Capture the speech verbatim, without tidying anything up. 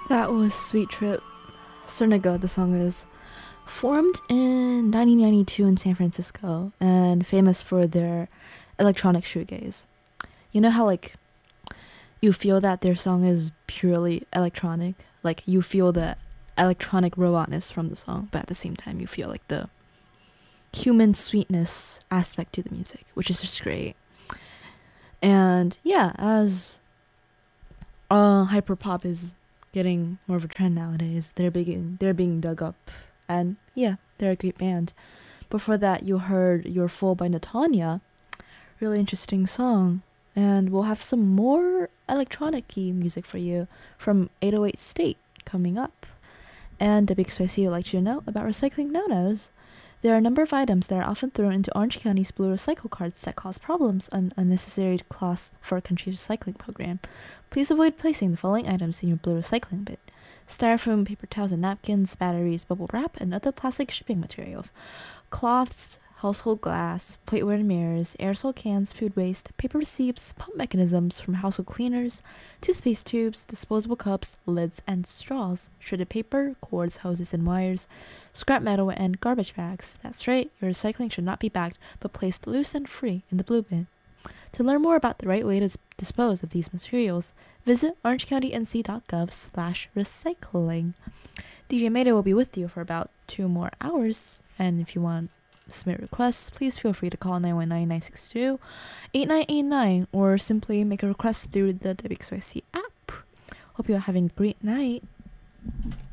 That was Sweet Trip. Cerniga, the song is. Formed in nineteen ninety-two in San Francisco and famous for their electronic shoegaze. You know how, like, you feel that their song is purely electronic? Like, you feel the electronic robotness from the song, but at the same time, you feel like the human sweetness aspect to the music, which is just great. And yeah, as uh, hyperpop is getting more of a trend nowadays, they're being they're being dug up, and yeah, they're a great band. Before that, you heard "You're Full" by Natanya, really interesting song, and we'll have some more electronic-y music for you from eight oh eight State coming up. And W X Y C would like you to know about recycling no-nos. There are a number of items that are often thrown into Orange County's blue recycle cards that cause problems and unnecessary costs for a country's recycling program. Please avoid placing the following items in your blue recycling bin: styrofoam, paper towels and napkins, batteries, bubble wrap, and other plastic shipping materials, cloths, household glass, plateware and mirrors, aerosol cans, food waste, paper receipts, pump mechanisms from household cleaners, toothpaste tubes, disposable cups, lids and straws, shredded paper, cords, hoses and wires, scrap metal, and garbage bags. That's right, your recycling should not be bagged, but placed loose and free in the blue bin. To learn more about the right way to dispose of these materials, visit orangecounty.nc.gov slash recycling. D J Maida will be with you for about two more hours, and if you want to submit requests, please feel free to call nine one nine, nine six two, eight nine eight nine or simply make a request through the W X Y C app. Hope you're having a great night.